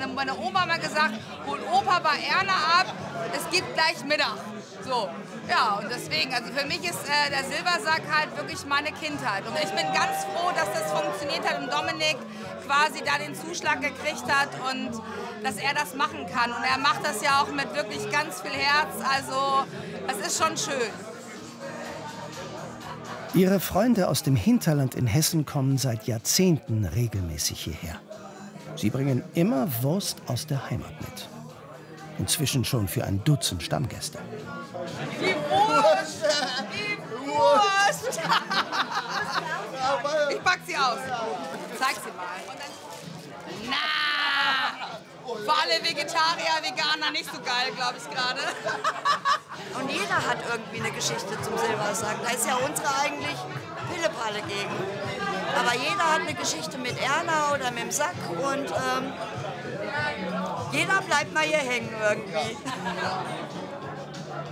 meine Oma mal gesagt, hol Opa bei Erna ab, es gibt gleich Mittag. So, ja, und deswegen, also für mich ist der Silbersack halt wirklich meine Kindheit. Und ich bin ganz froh, dass das funktioniert hat und Dominik quasi da den Zuschlag gekriegt hat und dass er das machen kann. Und er macht das ja auch mit wirklich ganz viel Herz, also das ist schon schön. Ihre Freunde aus dem Hinterland in Hessen kommen seit Jahrzehnten regelmäßig hierher. Sie bringen immer Wurst aus der Heimat mit. Inzwischen schon für ein Dutzend Stammgäste. Die Wurst! Die Wurst! Ich pack sie aus. Zeig sie mal. Und dann, na! Für alle Vegetarier, Veganer nicht so geil, glaube ich gerade. Und jeder hat irgendwie eine Geschichte zum Silbersack. Da ist ja unsere eigentlich Pillepalle gegen. Aber jeder hat eine Geschichte mit Erna oder mit dem Sack und jeder bleibt mal hier hängen irgendwie.